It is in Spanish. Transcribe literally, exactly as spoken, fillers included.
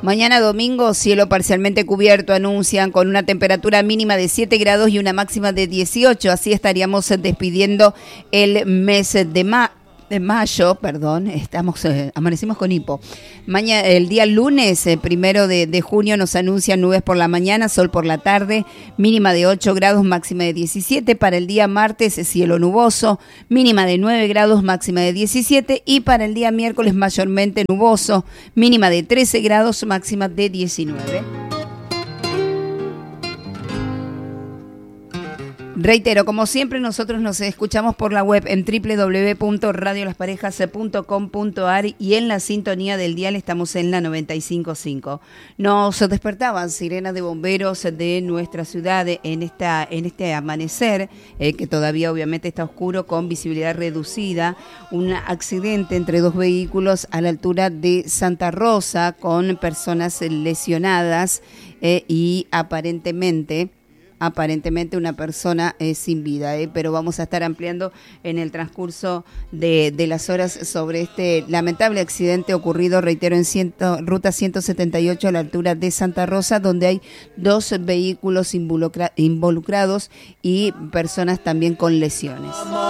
Mañana domingo, cielo parcialmente cubierto, anuncian, con una temperatura mínima de siete grados y una máxima de dieciocho. Así estaríamos despidiendo el mes de mayo. De mayo, perdón, estamos eh, amanecimos con hipo. Mañana, el día lunes, eh, primero de, de junio, nos anuncian nubes por la mañana, sol por la tarde, mínima de ocho grados, máxima de diecisiete. Para el día martes, cielo nuboso, mínima de nueve grados, máxima de diecisiete. Y para el día miércoles, mayormente nuboso, mínima de trece grados, máxima de diecinueve. Reitero, como siempre, nosotros nos escuchamos por la web en doble u doble u doble u punto radio las parejas punto com punto a r y en la sintonía del dial estamos en la noventa y cinco punto cinco. Nos despertaban sirenas de bomberos de nuestra ciudad en esta en este amanecer, eh, que todavía obviamente está oscuro con visibilidad reducida. Un accidente entre dos vehículos a la altura de Santa Rosa con personas lesionadas eh, y aparentemente... aparentemente una persona eh, sin vida, eh, pero vamos a estar ampliando en el transcurso de, de las horas sobre este lamentable accidente ocurrido, reitero, en ciento, ruta ciento setenta y ocho a la altura de Santa Rosa, donde hay dos vehículos involucra, involucrados y personas también con lesiones.